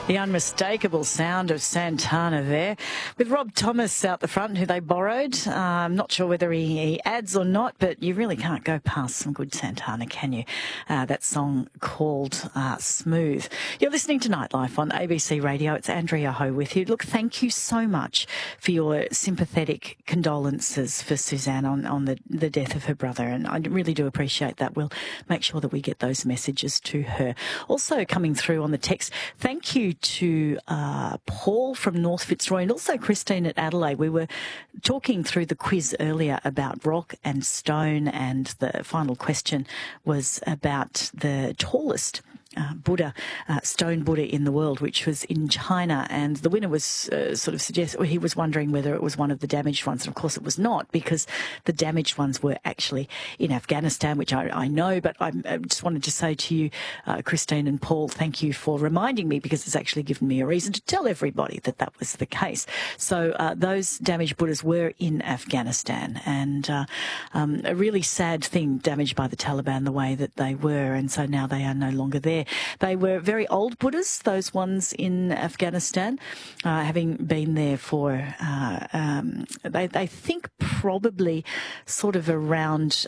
The unmistakable sound of Santana there, with Rob Thomas out the front, who they borrowed. I'm not sure whether he adds or not, but you really can't go past some good Santana, can you? That song called Smooth. You're listening to Nightlife on ABC Radio. It's Andrea Ho with you. Look, thank you so much for your sympathetic condolences for Suzanne on the death of her brother, and I really do appreciate that. We'll make sure that we get those messages to her. Also coming through on the text, thank you to Paul from North Fitzroy and also Christine at Adelaide. We were talking through the quiz earlier about rock and stone, and the final question was about the tallest Buddha, stone Buddha in the world, which was in China, and the winner was sort of he was wondering whether it was one of the damaged ones, and of course it was not, because the damaged ones were actually in Afghanistan, which I know, but I just wanted to say to you, Christine and Paul, thank you for reminding me, because it's actually given me a reason to tell everybody that that was the case. So those damaged Buddhas were in Afghanistan, and a really sad thing, damaged by the Taliban the way that they were, and so now they are no longer there. They were very old Buddhas, those ones in Afghanistan, having been there for, they think probably sort of around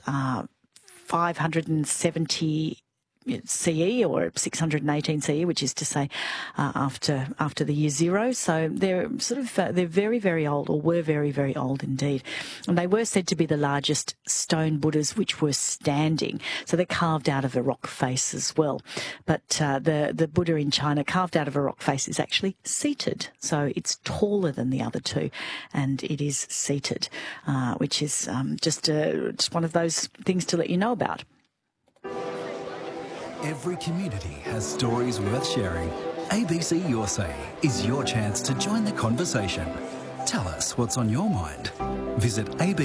570 CE or 618 CE, which is to say after the year zero. So they're they're very, very old, or were very, very old indeed. And they were said to be the largest stone Buddhas which were standing. So they're carved out of a rock face as well. But the Buddha in China, carved out of a rock face, is actually seated. So it's taller than the other two, and it is seated, which is just one of those things to let you know about. Every community has stories worth sharing. ABC Your Say is your chance to join the conversation. Tell us what's on your mind. Visit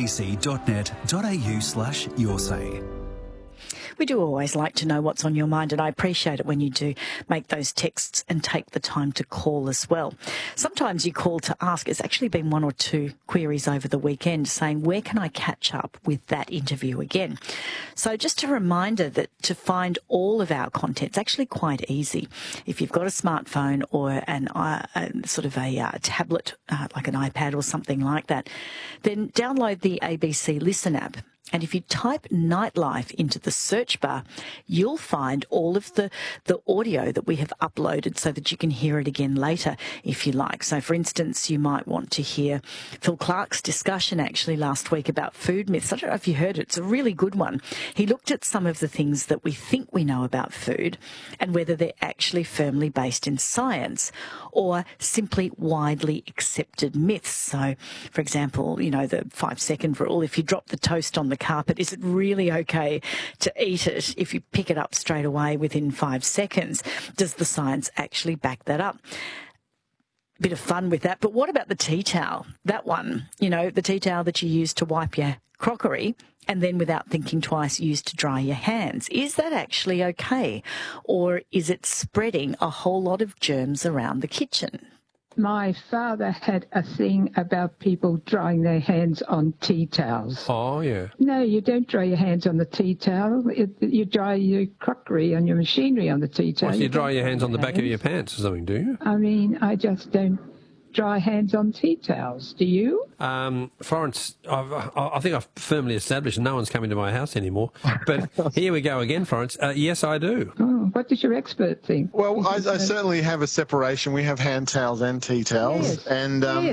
abc.net.au/yoursay. We do always like to know what's on your mind, and I appreciate it when you do make those texts and take the time to call as well. Sometimes you call to ask. It's actually been one or two queries over the weekend saying, where can I catch up with that interview again? So just a reminder that to find all of our content, it's actually quite easy. If you've got a smartphone or a tablet, like an iPad or something like that, then download the ABC Listen app. And if you type Nightlife into the search bar, you'll find all of the audio that we have uploaded so that you can hear it again later if you like. So, for instance, you might want to hear Phil Clark's discussion actually last week about food myths. I don't know if you heard it. It's a really good one. He looked at some of the things that we think we know about food and whether they're actually firmly based in science or simply widely accepted myths. So, for example, the 5-second rule, if you drop the toast on the carpet, is it really okay to eat it if you pick it up straight away within 5 seconds? Does the science actually back that up? Bit of fun with that. But what about the tea towel? That one, the tea towel that you use to wipe your crockery and then without thinking twice use to dry your hands. Is that actually okay? Or is it spreading a whole lot of germs around the kitchen? My father had a thing about people drying their hands on tea towels. Oh, yeah. No, you don't dry your hands on the tea towel. You dry your crockery and your machinery on the tea towel. Well, so you dry your hands on the back of your pants or something, do you? I mean, I just don't dry hands on tea towels. Do you? Florence, I think I've firmly established no one's coming to my house anymore. But here we go again, Florence. Yes, I do. Oh, what does your expert think? Well, I certainly have a separation. We have hand towels and tea towels. Yes. And yes.